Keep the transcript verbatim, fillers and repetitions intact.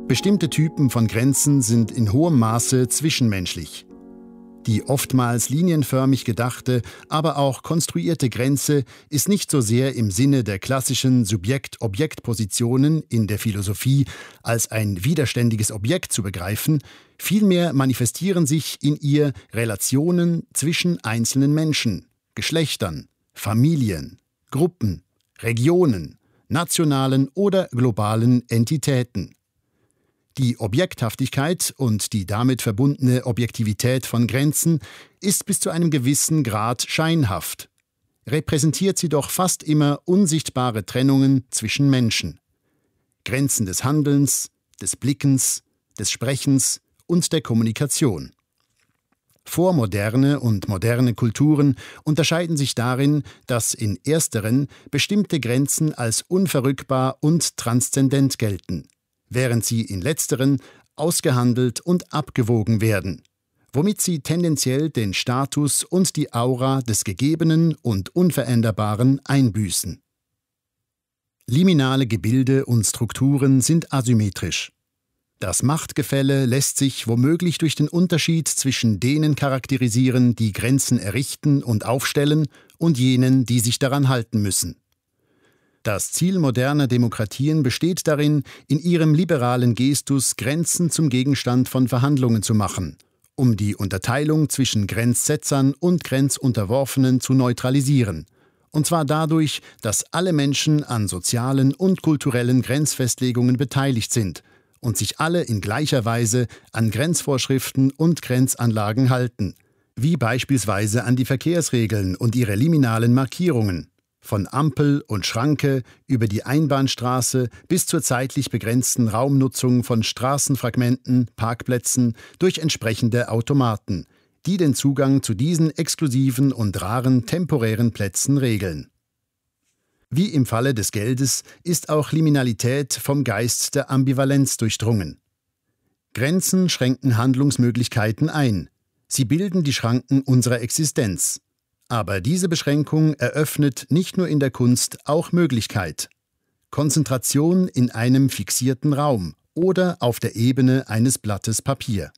Bestimmte Typen von Grenzen sind in hohem Maße zwischenmenschlich. Die oftmals linienförmig gedachte, aber auch konstruierte Grenze ist nicht so sehr im Sinne der klassischen Subjekt-Objekt-Positionen in der Philosophie als ein widerständiges Objekt zu begreifen, vielmehr manifestieren sich in ihr Relationen zwischen einzelnen Menschen, Geschlechtern, Familien, Gruppen, Regionen, nationalen oder globalen Entitäten. Die Objekthaftigkeit und die damit verbundene Objektivität von Grenzen ist bis zu einem gewissen Grad scheinhaft, repräsentiert sie doch fast immer unsichtbare Trennungen zwischen Menschen. Grenzen des Handelns, des Blickens, des Sprechens und der Kommunikation. Vormoderne und moderne Kulturen unterscheiden sich darin, dass in ersteren bestimmte Grenzen als unverrückbar und transzendent gelten, während sie in letzteren ausgehandelt und abgewogen werden, womit sie tendenziell den Status und die Aura des Gegebenen und Unveränderbaren einbüßen. Liminale Gebilde und Strukturen sind asymmetrisch. Das Machtgefälle lässt sich womöglich durch den Unterschied zwischen denen charakterisieren, die Grenzen errichten und aufstellen, und jenen, die sich daran halten müssen. Das Ziel moderner Demokratien besteht darin, in ihrem liberalen Gestus Grenzen zum Gegenstand von Verhandlungen zu machen, um die Unterteilung zwischen Grenzsetzern und Grenzunterworfenen zu neutralisieren, und zwar dadurch, dass alle Menschen an sozialen und kulturellen Grenzfestlegungen beteiligt sind und sich alle in gleicher Weise an Grenzvorschriften und Grenzanlagen halten, wie beispielsweise an die Verkehrsregeln und ihre liminalen Markierungen, von Ampel und Schranke über die Einbahnstraße bis zur zeitlich begrenzten Raumnutzung von Straßenfragmenten, Parkplätzen durch entsprechende Automaten, die den Zugang zu diesen exklusiven und raren temporären Plätzen regeln. Wie im Falle des Geldes ist auch Liminalität vom Geist der Ambivalenz durchdrungen. Grenzen schränken Handlungsmöglichkeiten ein. Sie bilden die Schranken unserer Existenz. Aber diese Beschränkung eröffnet nicht nur in der Kunst auch Möglichkeit. Konzentration in einem fixierten Raum oder auf der Ebene eines Blattes Papier.